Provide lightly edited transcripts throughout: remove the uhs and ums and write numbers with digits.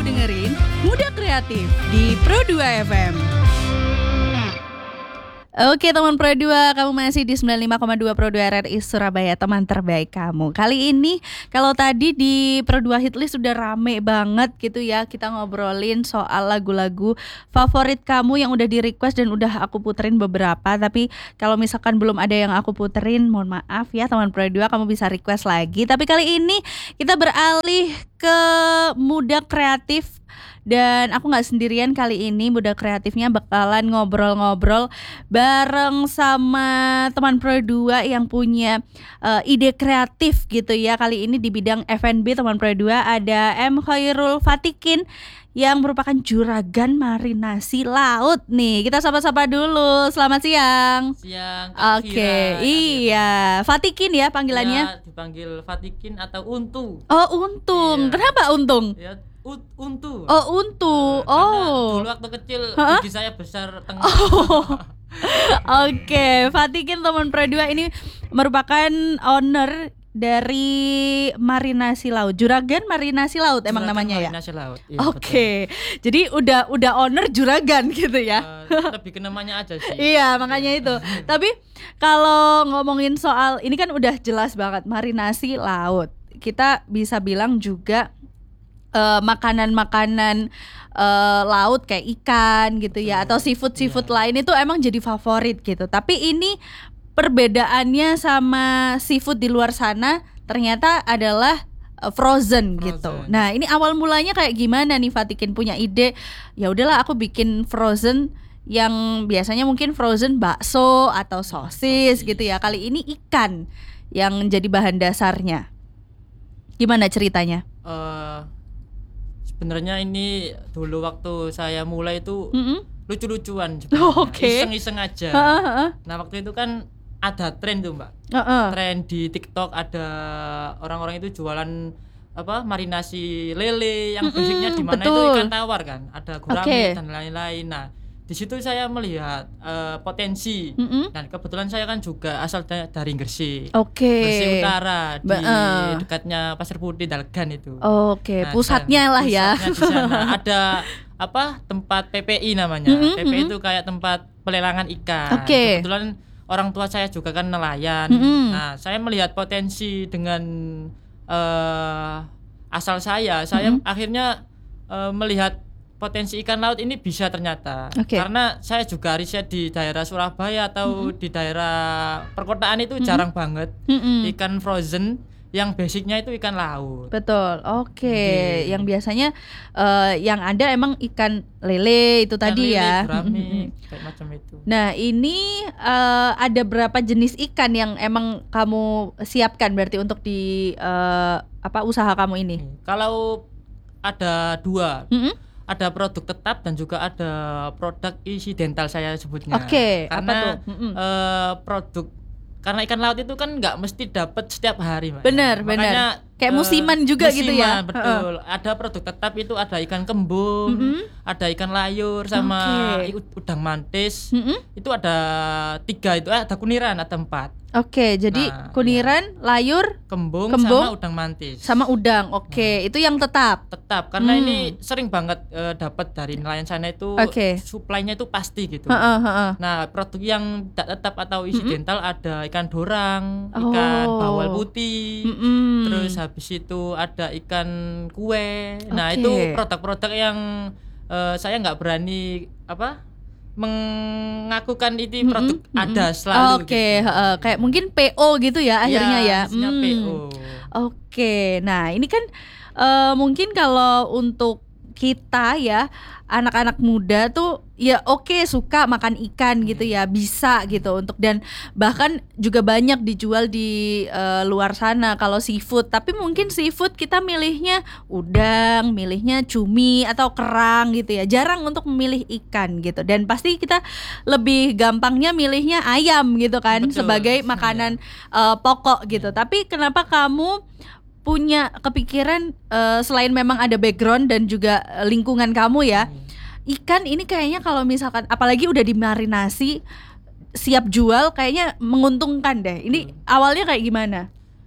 Kamu dengerin Muda Kreatif di Pro 2 FM. Oke teman Pro 2, kamu masih di 95,2 Pro 2 RRI Surabaya, teman terbaik kamu. Kali ini kalau tadi di Pro 2 Hitlist sudah rame banget gitu ya, kita ngobrolin soal lagu-lagu favorit kamu yang udah di request dan udah aku puterin beberapa. Tapi kalau misalkan belum ada yang aku puterin, mohon maaf ya teman Pro 2, kamu bisa request lagi. Tapi kali ini kita beralih ke Muda Kreatif. Dan aku gak sendirian kali ini, Muda Kreatifnya bakalan ngobrol-ngobrol bareng sama teman Pro 2 yang punya ide kreatif gitu ya. Kali ini di bidang F&B teman Pro 2 ada M. Khairul Fatikin yang merupakan juragan marinasi laut nih. Kita sapa-sapa dulu, selamat siang. Siang. Oke, iya Fatikin ya panggilannya? Ya, dipanggil Fatikin atau Untu. Oh Untung, Kenapa Untung? Ya, Untu. Oh Untu, Dulu waktu kecil gigi saya besar tengah. Oke, Fatikin teman Pro 2 ini merupakan owner dari Marinasi Laut, Juragan Marinasi Laut emang namanya ya. Marinasi Laut. Ya, Oke. Jadi udah owner juragan gitu ya. Lebih ke namanya aja sih. Iya, makanya itu. Tapi kalau ngomongin soal ini kan udah jelas banget Marinasi Laut. Kita bisa bilang juga makanan-makanan laut kayak ikan gitu ya, atau seafood lain itu emang jadi favorit gitu. Tapi ini perbedaannya sama seafood di luar sana ternyata adalah frozen gitu. Nah, ini awal mulanya kayak gimana nih Fatikin punya ide? Ya udahlah aku bikin frozen yang biasanya mungkin frozen bakso atau sosis gitu ya. Kali ini ikan yang jadi bahan dasarnya. Gimana ceritanya? Sebenarnya ini dulu waktu saya mulai itu lucu-lucuan, iseng-iseng aja. Nah waktu itu kan ada tren tuh Mbak, tren di TikTok, ada orang-orang itu jualan marinasi lele yang basicnya di mana itu ikan tawar kan, ada gurame dan lain-lain. Nah di situ saya melihat potensi, dan kebetulan saya kan juga asal dari Gresik, Gresik Utara di dekatnya Pasir Putih Dalgan itu. Nah, pusatnya lah ya. Pusatnya di sana ada tempat PPI namanya. PPI itu kayak tempat pelelangan ikan. Kebetulan orang tua saya juga kan nelayan. Nah saya melihat potensi dengan asal saya akhirnya melihat potensi ikan laut ini bisa ternyata. Karena saya juga riset di daerah Surabaya atau di daerah perkotaan itu jarang banget ikan frozen yang basicnya itu ikan laut. Betul. Yang biasanya yang ada emang ikan lele itu ikan tadi lele, ya. Gurame, kayak macam itu. Nah, ini ada berapa jenis ikan yang emang kamu siapkan berarti untuk di usaha kamu ini? Kalau ada dua. Ada produk tetap dan juga ada produk insidental saya sebutnya. Karena produk, karena ikan laut itu kan nggak mesti dapat setiap hari, Mbak. Benar. Kayak musiman juga gitu ya. Betul. Ada produk tetap itu ada ikan kembung, ada ikan layur sama udang mantis. Itu ada 3 itu, ada kuniran ada 4. Jadi kuniran, layur, kembung sama udang mantis. Sama udang. Itu yang tetap. Tetap karena ini sering banget dapat dari nelayan sana itu, suplainya itu pasti gitu. Nah, produk yang tidak tetap atau insidental ada ikan dorang, ikan bawal putih. Terus habis itu ada ikan kue. Nah, itu produk-produk yang saya nggak berani mengakukan itu produk ada selalu gitu. Kayak mungkin PO gitu ya akhirnya ya. PO. Nah ini kan mungkin kalau untuk kita ya anak-anak muda tuh ya suka makan ikan gitu ya, bisa gitu untuk, dan bahkan juga banyak dijual di luar sana kalau seafood. Tapi mungkin seafood kita milihnya udang, milihnya cumi atau kerang gitu ya, jarang untuk memilih ikan gitu. Dan pasti kita lebih gampangnya milihnya ayam gitu kan. Betul, sebagai makanan pokok gitu. Tapi kenapa kamu punya kepikiran selain memang ada background dan juga lingkungan kamu ya, ikan ini kayaknya kalau misalkan apalagi udah dimarinasi siap jual kayaknya menguntungkan deh. Ini awalnya kayak gimana?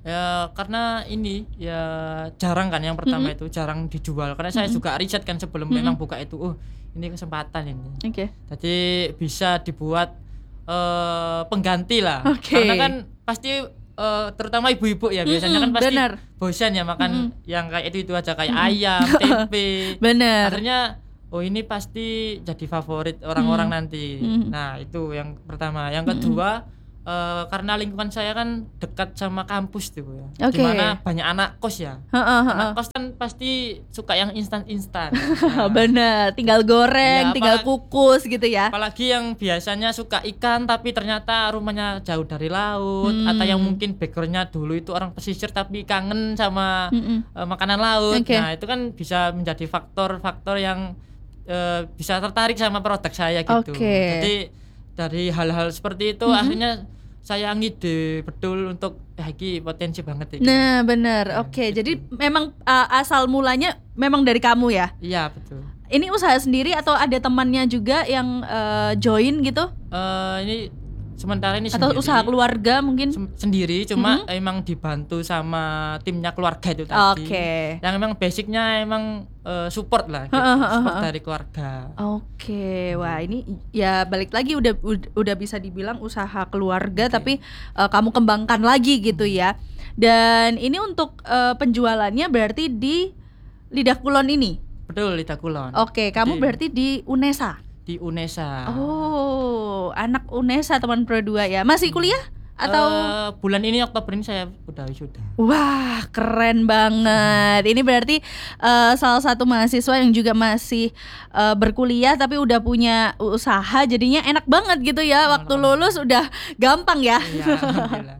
Ya karena ini ya jarang kan yang pertama itu jarang dijual karena saya juga riset kan sebelum memang buka itu ini kesempatan ini. Jadi bisa dibuat pengganti lah. Karena kan pasti terutama ibu-ibu ya biasanya kan pasti bosan ya makan yang kayak itu aja kayak ayam, tempe. Akhirnya ini pasti jadi favorit orang-orang nanti. Nah, itu yang pertama. Yang kedua karena lingkungan saya kan dekat sama kampus tuh ya. Dimana banyak anak kos ya. Anak kos kan pasti suka yang instan-instan. Nah, bener, tinggal goreng, tinggal kukus gitu ya. Apalagi yang biasanya suka ikan tapi ternyata rumahnya jauh dari laut, atau yang mungkin backgroundnya dulu itu orang pesisir tapi kangen sama makanan laut. Nah, itu kan bisa menjadi faktor-faktor yang bisa tertarik sama produk saya gitu. Jadi dari hal-hal seperti itu akhirnya saya ngide betul untuk iki potensi banget iki. Nah, benar. Gitu. Jadi memang asal mulanya memang dari kamu ya? Iya, betul. Ini usaha sendiri atau ada temannya juga yang join gitu? Ini sementara ini atau sendiri. Usaha keluarga mungkin? Sendiri, cuma emang dibantu sama timnya keluarga itu tadi. Yang emang basicnya emang support lah gitu. Support dari keluarga. Wah ini ya balik lagi udah bisa dibilang usaha keluarga tapi kamu kembangkan lagi gitu ya. Dan ini untuk penjualannya berarti di Lidah Kulon ini? Betul, Lidah Kulon. Kamu berarti di UNESA? Di UNESA. Anak UNESA teman Pro 2 ya. Masih kuliah atau bulan ini Oktober ini saya udah wisuda. Wah, keren banget. Ini berarti salah satu mahasiswa yang juga masih berkuliah tapi udah punya usaha, jadinya enak banget gitu ya. Waktu lulus udah gampang ya. Iya, alhamdulillah.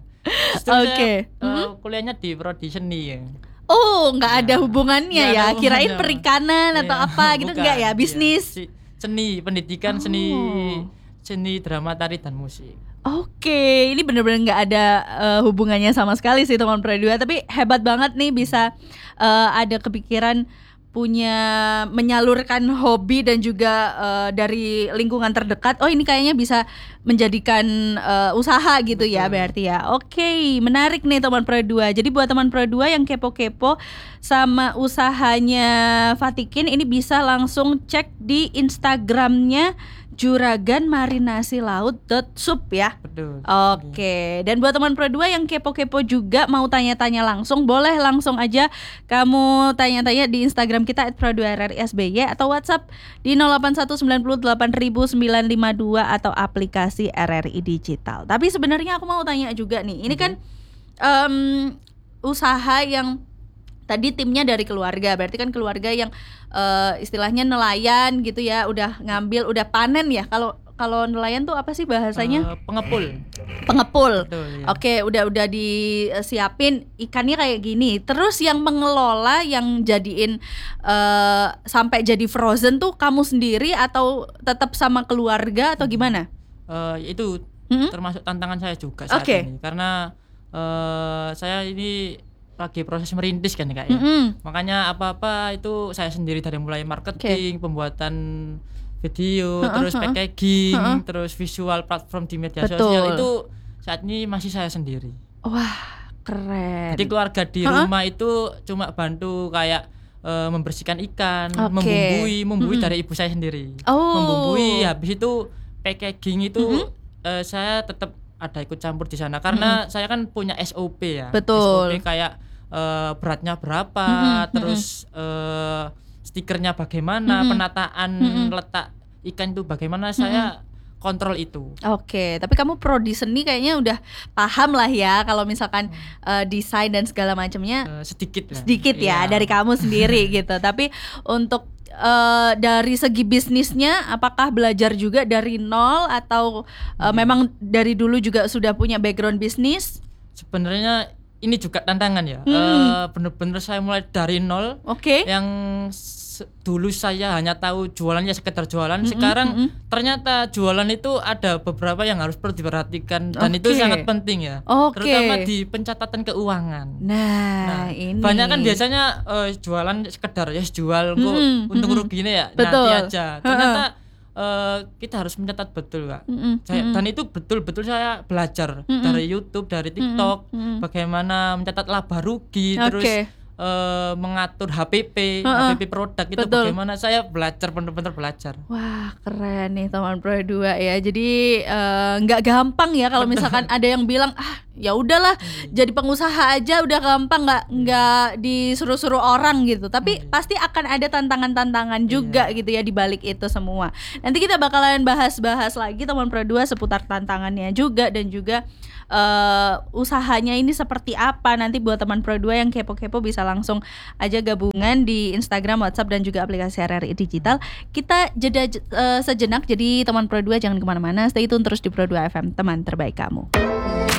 Kuliahnya di prodi seni ya. Nggak ada hubungannya ya. Kirain perikanan atau apa gitu. Enggak ya, bisnis. Seni, pendidikan seni drama, tari dan musik. Ini benar-benar nggak ada hubungannya sama sekali sih teman Pro 2, tapi hebat banget nih bisa ada kepikiran punya menyalurkan hobi dan juga dari lingkungan terdekat. Ini kayaknya bisa menjadikan usaha gitu. Betul. Ya berarti ya. Menarik nih teman Pro 2. Jadi buat teman Pro 2 yang kepo-kepo sama usahanya Fatikin, ini bisa langsung cek di Instagramnya juraganmarinasilaut.sup ya. Betul. Dan buat teman Pro 2 yang kepo-kepo juga mau tanya-tanya langsung, boleh langsung aja kamu tanya-tanya di Instagram kita @pro2rrsby atau WhatsApp di 081980952 atau aplikasi RRI Digital. Tapi sebenarnya aku mau tanya juga nih, ini kan usaha yang tadi timnya dari keluarga, berarti kan keluarga yang istilahnya nelayan gitu ya, udah ngambil, udah panen ya. Kalau nelayan tuh apa sih bahasanya? Pengepul. Betul, ya. Udah disiapin ikannya kayak gini. Terus yang mengelola, yang jadiin sampai jadi frozen tuh kamu sendiri atau tetap sama keluarga atau gimana? Itu termasuk tantangan saya juga saat ini, karena saya ini lagi proses merintis kan Kak ya. Makanya apa-apa itu saya sendiri, dari mulai marketing, pembuatan video, terus packaging, terus visual platform di media sosial itu saat ini masih saya sendiri. Wah, keren. Jadi keluarga di rumah itu cuma bantu kayak membersihkan ikan, membumbui dari ibu saya sendiri. Membumbui, habis itu packaging itu saya tetap ada ikut campur di sana karena saya kan punya SOP ya. Betul. SOP kayak beratnya berapa, terus stikernya bagaimana, penataan letak ikan itu bagaimana, saya kontrol itu. Tapi kamu prodi seni kayaknya udah paham lah ya kalau misalkan desain dan segala macamnya. Sedikit ya dari kamu sendiri gitu. Tapi untuk dari segi bisnisnya, apakah belajar juga dari nol atau memang dari dulu juga sudah punya background bisnis? Sebenarnya ini juga tantangan ya. Bener-bener saya mulai dari nol. Yang dulu saya hanya tahu jualannya sekedar jualan. Sekarang ternyata jualan itu ada beberapa yang harus perlu diperhatikan dan itu sangat penting ya. Terutama di pencatatan keuangan. Nah, ini banyak kan biasanya jualan sekedar ya jual untung ruginya ya nanti aja. Ternyata kita harus mencatat betul Kak. Dan itu betul-betul saya belajar dari YouTube, dari TikTok, bagaimana mencatat laba rugi, terus mengatur HPP produk itu bagaimana, saya belajar, benar-benar belajar. Wah, keren nih teman Pro 2 ya. Jadi nggak gampang ya kalau misalkan ada yang bilang ya udahlah jadi pengusaha aja udah gampang, nggak disuruh-suruh orang gitu. Tapi pasti akan ada tantangan-tantangan juga gitu ya di balik itu semua. Nanti kita bakalan bahas-bahas lagi teman Pro 2 seputar tantangannya juga, dan juga usahanya ini seperti apa. Nanti buat teman Pro 2 yang kepo-kepo bisa langsung aja gabungan di Instagram, WhatsApp, dan juga aplikasi RRI Digital. Kita jeda sejenak, jadi teman Pro 2 jangan kemana-mana, stay tune terus di Pro 2 FM, teman terbaik kamu.